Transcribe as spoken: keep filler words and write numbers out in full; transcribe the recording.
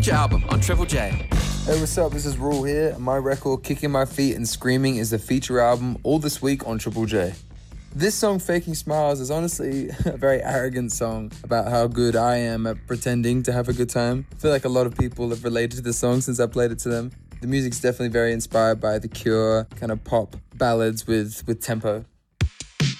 album on Triple J. Hey, what's up? This is Rule here, and my record, Kicking My Feet and Screaming, is the feature album all this week on Triple J. This song, Faking Smiles, is honestly a very arrogant song about how good I am at pretending to have a good time. I feel like a lot of people have related to this song since I played it to them. The music's definitely very inspired by The Cure, kind of pop ballads with, with tempo.